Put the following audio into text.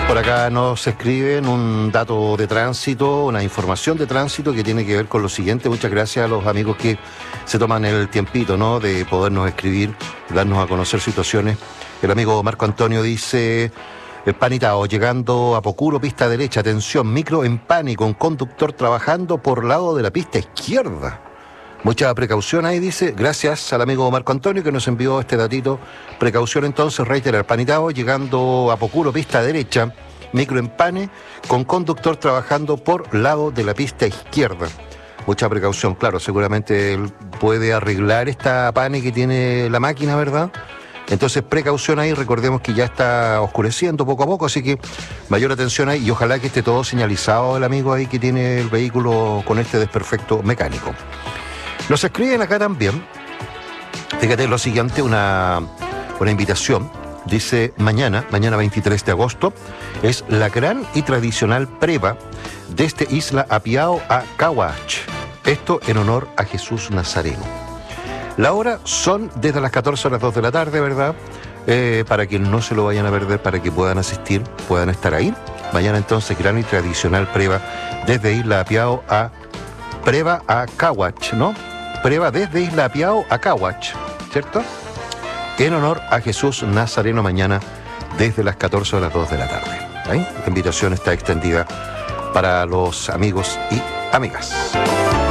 Por acá nos escriben un dato de tránsito, una información de tránsito que tiene que ver con lo siguiente. Muchas gracias a los amigos que se toman el tiempito, ¿no?, de podernos escribir, darnos a conocer situaciones. El amigo Marco Antonio dice: el Panitao, llegando a Pocuro, pista derecha, atención, micro en pánico, un conductor trabajando por lado de la pista izquierda. Mucha precaución ahí, dice. Gracias al amigo Marco Antonio que nos envió este datito. Precaución entonces, reiterar, Panitao, llegando a Pocuro, pista derecha, micro en pane, con conductor trabajando por lado de la pista izquierda. Mucha precaución, claro, seguramente él puede arreglar esta pane que tiene la máquina, ¿verdad? Entonces, precaución ahí, recordemos que ya está oscureciendo poco a poco, así que mayor atención ahí y ojalá que esté todo señalizado el amigo ahí que tiene el vehículo con este desperfecto mecánico. Nos escriben acá también, fíjate lo siguiente, una invitación. Dice: mañana 23 de agosto, es la gran y tradicional preva desde Isla Apiao a Caguach. Esto en honor a Jesús Nazareno. La hora son desde las 14 a las 2 de la tarde, ¿verdad? Para que no se lo vayan a perder, para que puedan asistir, puedan estar ahí. Mañana entonces, gran y tradicional preva desde Isla Apiao a Caguach, ¿no? Prueba desde Isla Apiao a Caguach, ¿cierto? En honor a Jesús Nazareno, mañana desde las 14 a las 2 de la tarde. ¿Ahí? La invitación está extendida para los amigos y amigas.